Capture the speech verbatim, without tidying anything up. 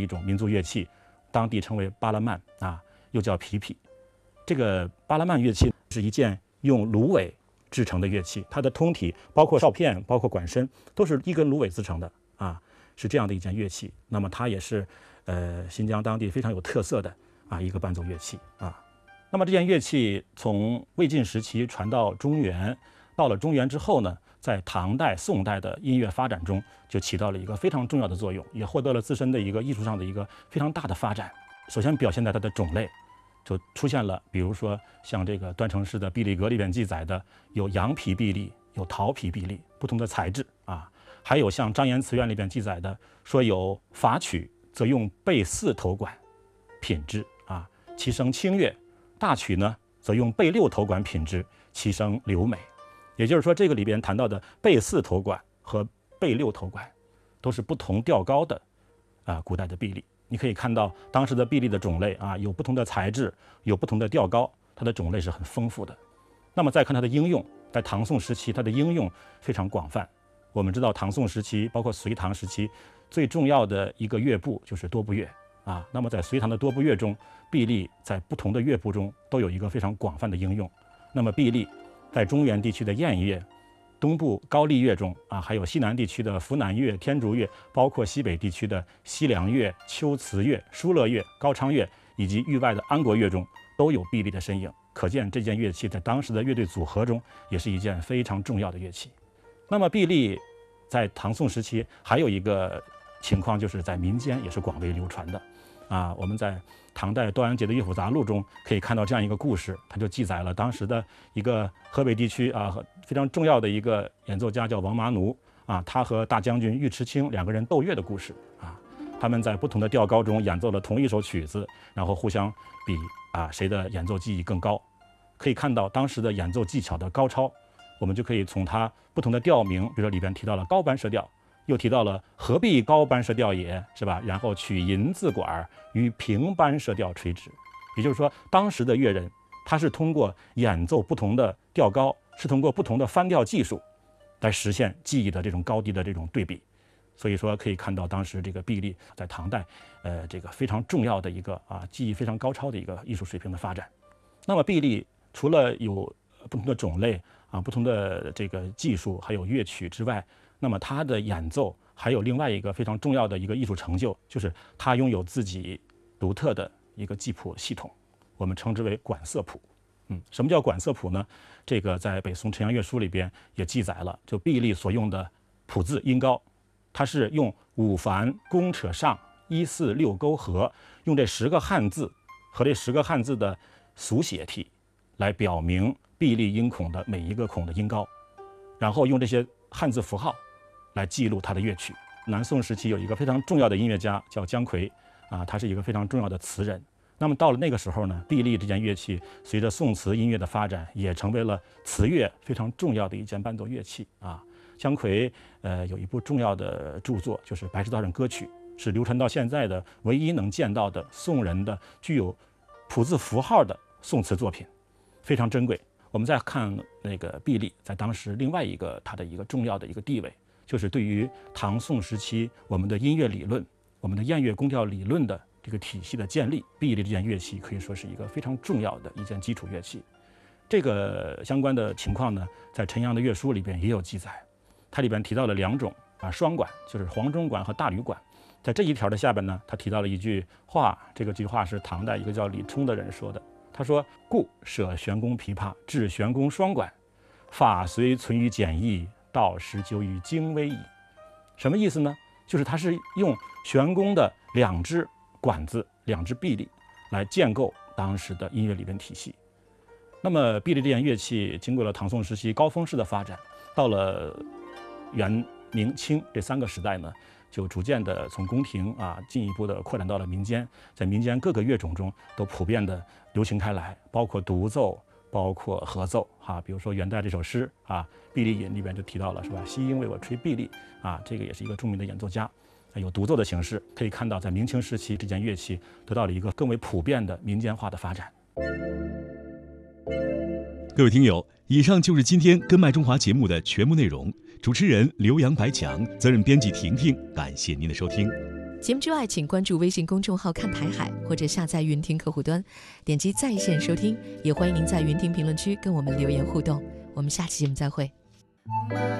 一种民族乐器，当地称为巴拉曼啊，又叫皮皮。这个巴拉曼乐器是一件用芦苇制成的乐器，它的通体包括哨片、包括管身，都是一根芦苇制成的啊，是这样的一件乐器。那么它也是呃新疆当地非常有特色的啊一个伴奏乐器啊。那么这件乐器从魏晋时期传到中原，到了中原之后呢，在唐代、宋代的音乐发展中，就起到了一个非常重要的作用，也获得了自身的一个艺术上的一个非常大的发展。首先表现在它的种类，就出现了，比如说像这个段成式的《碧丽阁》里边记载的，有羊皮碧丽，有桃皮碧丽，不同的材质啊。还有像张延词苑里边记载的，说有法曲则用贝四头管品之啊，其声清越；大曲呢则用贝六头管品之，其声流美。也就是说，这个里边谈到的贝四头管和贝六头管，都是不同调高的啊古代的碧丽。你可以看到当时的碧丽的种类啊，有不同的材质，有不同的调高，它的种类是很丰富的。那么再看它的应用，在唐宋时期，它的应用非常广泛。我们知道唐宋时期，包括隋唐时期，最重要的一个乐部就是多部乐啊。那么在隋唐的多部乐中，碧丽在不同的乐部中都有一个非常广泛的应用。那么碧丽在中原地区的燕乐、东部高丽乐中啊，还有西南地区的湖南乐、天竺乐，包括西北地区的西凉乐、秋瓷乐、疏勒乐、高昌乐，以及域外的安国乐中，都有碧丽的身影。可见这件乐器在当时的乐队组合中，也是一件非常重要的乐器。那么碧丽在唐宋时期还有一个情况，就是在民间也是广为流传的啊。我们在唐代段阳杰的乐府杂录中可以看到这样一个故事，它就记载了当时的一个河北地区啊非常重要的一个演奏家叫王麻奴啊，他和大将军尉迟卿两个人斗乐的故事啊。他们在不同的调高中演奏了同一首曲子，然后互相比啊谁的演奏技艺更高。可以看到当时的演奏技巧的高超，我们就可以从它不同的调名，比如说里边提到了高班舌调，又提到了何必高班舌调也，是吧？然后取银字管与平班舌调垂直，也就是说，当时的乐人他是通过演奏不同的调高，是通过不同的翻调技术来实现技艺的这种高低的这种对比。所以说，可以看到当时这个碧丽在唐代，呃，这个非常重要的一个啊技艺非常高超的一个艺术水平的发展。那么碧丽除了有不同的种类啊、不同的这个技术，还有乐曲之外，那么它的演奏还有另外一个非常重要的一个艺术成就，就是它拥有自己独特的一个记谱系统，我们称之为管色谱。嗯，什么叫管色谱呢？这个在北宋陈阳乐书里边也记载了，就碧丽所用的谱字音高，它是用五繁弓扯上一四六勾合，用这十个汉字和这十个汉字的俗写体来表明碧丽音孔的每一个孔的音高，然后用这些汉字符号来记录它的乐曲。南宋时期有一个非常重要的音乐家叫姜夔啊，他是一个非常重要的词人。那么到了那个时候呢，碧丽这件乐器随着宋词音乐的发展，也成为了词乐非常重要的一件伴奏乐器啊。姜夔呃有一部重要的著作，就是《白石道人歌曲》，是流传到现在的唯一能见到的宋人的具有谱字符号的宋词作品，非常珍贵。我们再看那个碧丽在当时另外一个它的一个重要的一个地位，就是对于唐宋时期我们的音乐理论、我们的燕乐宫调理论的这个体系的建立，碧丽这件乐器可以说是一个非常重要的一件基础乐器。这个相关的情况呢，在陈阳的乐书里边也有记载，它里边提到了两种啊双管，就是黄钟管和大吕管。在这一条的下边呢，他提到了一句话，这个句话是唐代一个叫李冲的人说的。他说：“故舍玄宫琵琶，置玄宫双管，法虽存于简易，道实究于精微矣。”什么意思呢？就是他是用玄宫的两只管子、两只碧丽来建构当时的音乐理论体系。那么碧丽这件乐器经过了唐宋时期高峰式的发展，到了元、明、清这三个时代呢，就逐渐的从宫廷啊进一步的扩展到了民间，在民间各个乐种中都普遍的流行开来，包括独奏，包括合奏啊。比如说元代这首诗啊，《碧丽引》里边就提到了，是吧？西音为我吹碧丽啊，这个也是一个著名的演奏家，有独奏的形式。可以看到，在明清时期，这件乐器得到了一个更为普遍的民间化的发展。 各位听友，以上就是今天《根脉中华》节目的全部内容。主持人刘洋、白强，责任编辑婷婷，感谢您的收听。 节目之外，请关注微信公众号看台海，或者下载云听客户端，点击在线收听。也欢迎您在云听评论区跟我们留言互动。我们下期节目再会。